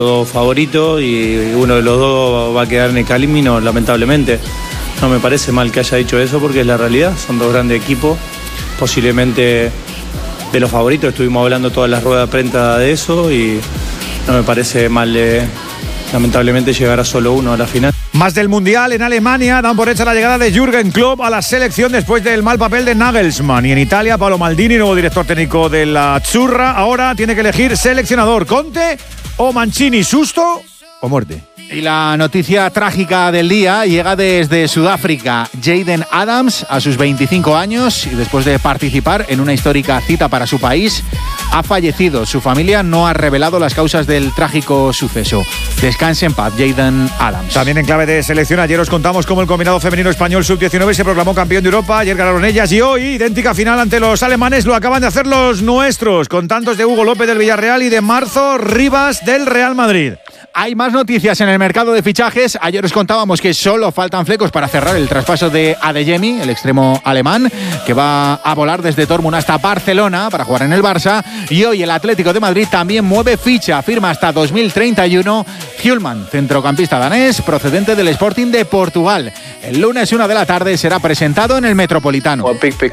Dos favoritos y uno de los dos va a quedar en el camino, lamentablemente. No me parece mal que haya dicho eso porque es la realidad, son dos grandes equipos, posiblemente de los favoritos, estuvimos hablando todas las ruedas de prensa de eso y no me parece mal, lamentablemente, llegar a solo uno a la final. Más del Mundial en Alemania, dan por hecha la llegada de Jürgen Klopp a la selección después del mal papel de Nagelsmann. Y en Italia, Paolo Maldini, nuevo director técnico de la Azzurra, ahora tiene que elegir seleccionador, Conte o Mancini, susto o muerte. Y la noticia trágica del día llega desde Sudáfrica. Jayden Adams, a sus 25 años, y después de participar en una histórica cita para su país, ha fallecido. Su familia no ha revelado las causas del trágico suceso. Descanse en paz, Jayden Adams. También en clave de selección, ayer os contamos cómo el combinado femenino español sub-19 se proclamó campeón de Europa. Ayer ganaron ellas y hoy, idéntica final ante los alemanes, lo acaban de hacer los nuestros, con tantos de Hugo López del Villarreal y de Marzo Rivas del Real Madrid. Hay más noticias en el mercado de fichajes. Ayer os contábamos que solo faltan flecos para cerrar el traspaso de Adeyemi, el extremo alemán, que va a volar desde Dortmund hasta Barcelona para jugar en el Barça. Y hoy el Atlético de Madrid también mueve ficha, firma hasta 2031 Hjulmand, centrocampista danés procedente del Sporting de Portugal. El lunes 1 de la tarde será presentado en el Metropolitano.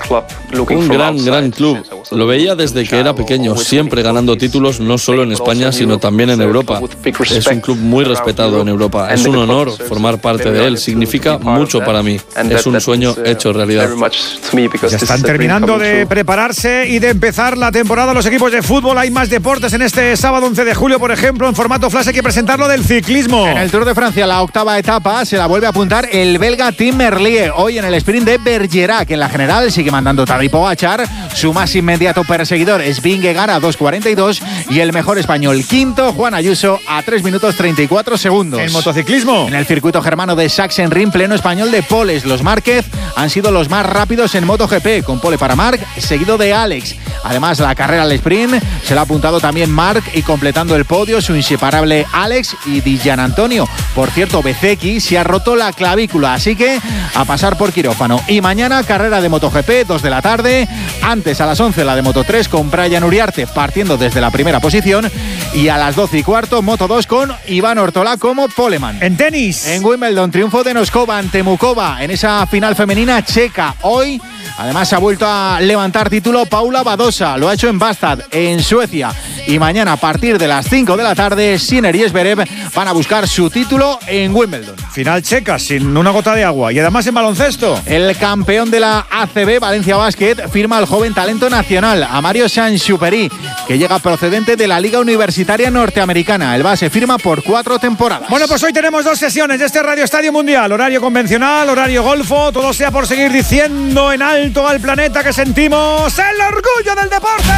Un gran club. Lo veía desde que era pequeño, siempre ganando títulos no solo en España, sino también en Europa. Es un club muy respetado en Europa. Es un honor formar parte de él. Significa mucho para mí. Es un sueño hecho realidad. Ya están terminando de prepararse y de empezar la temporada los equipos de fútbol. Hay más deportes en este sábado 11 de julio, por ejemplo, en formato flash hay que presentar lo del ciclismo. En el Tour de Francia, la octava etapa, se la vuelve a apuntar el belga Tim Merlier. Hoy en el sprint de Bergerac. En la general sigue mandando Tadej Pogačar. Su más inmediato perseguidor es Vingegaard a 2.42 y el mejor español quinto, Juan Ayuso, a 3 minutos 34 segundos. En motociclismo, en el circuito germano de Sachsenring, pleno español de poles. Los Márquez han sido los más rápidos en MotoGP, con pole para Marc, seguido de Alex. Además, la carrera al sprint se la ha apuntado también Marc y completando el podio su inseparable Alex y Di Gianantonio. Por cierto, Bezzecchi se ha roto la clavícula, así que a pasar por quirófano. Y mañana carrera de MotoGP, 2 de la tarde. Antes a las 11 la de Moto3 con Brian Uriarte partiendo desde la primera posición. Y a las 12:15 Moto2 con Iván Ortolá como poleman. En tenis, en Wimbledon, triunfo de Noskova ante Mukova en esa final femenina checa. Hoy además ha vuelto a levantar título Paula Badosa, lo ha hecho en Bastad, en Suecia. Y mañana a partir de las 5 de la tarde Sinner y Zverev van a buscar su título en Wimbledon. Final checa, sin una gota de agua. Y además en baloncesto, el campeón de la ACB, Valencia Basket, firma al joven talento nacional, a Mario Sanchuperi, que llega procedente de la Liga Universitaria Norteamericana. El base firma por 4 temporadas. Bueno, pues hoy tenemos 2 sesiones de este Radio Estadio Mundial. Horario convencional, horario golfo, todo sea por seguir diciendo en alto al planeta que sentimos el orgullo del deporte.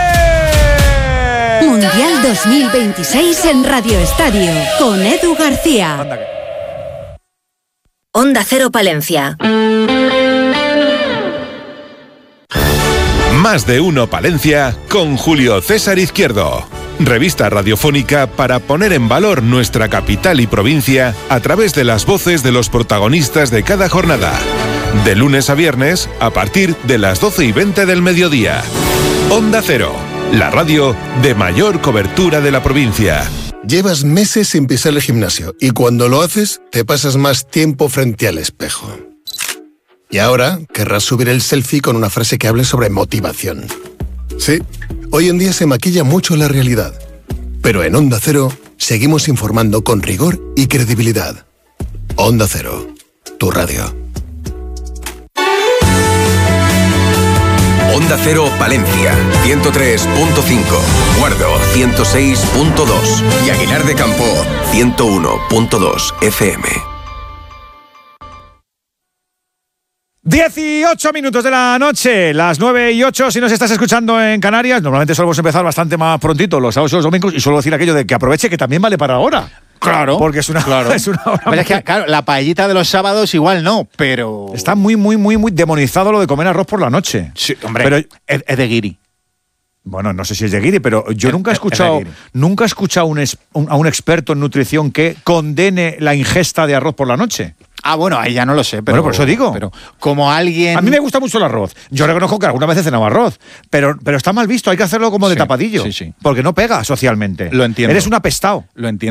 Mundial 2026 en Radio Estadio, con Edu García. Onda Cero Palencia. Más de uno Palencia con Julio César Izquierdo. Revista radiofónica para poner en valor nuestra capital y provincia a través de las voces de los protagonistas de cada jornada. De lunes a viernes a partir de las 12:20 del mediodía. Onda Cero, la radio de mayor cobertura de la provincia. Llevas meses sin pisar el gimnasio y cuando lo haces te pasas más tiempo frente al espejo. Y ahora querrás subir el selfie con una frase que hable sobre motivación. Sí, hoy en día se maquilla mucho la realidad. Pero en Onda Cero seguimos informando con rigor y credibilidad. Onda Cero, tu radio. Onda Cero Palencia, 103.5, Guardo, 106.2 y Aguilar de Campo, 101.2 FM. 18 minutos de la noche, las 9:08 si nos estás escuchando en Canarias. Normalmente solemos empezar bastante más prontito los sábados y los domingos y suelo decir aquello de que aproveche que también vale para ahora. Claro. Porque es una hora. Pero es que, claro, la paellita de los sábados igual no, pero... Está muy demonizado lo de comer arroz por la noche. Sí, hombre, pero es de guiri. Bueno, no sé si es de guiri, pero yo nunca he escuchado a un experto en nutrición que condene la ingesta de arroz por la noche. Ah, bueno, ahí ya no lo sé, pero... Bueno, por eso digo. Pero como alguien... A mí me gusta mucho el arroz. Yo reconozco que alguna vez he cenado arroz, pero está mal visto, hay que hacerlo como de tapadillo. Sí. Porque no pega socialmente. Lo entiendo. Eres un apestado. Lo entiendo.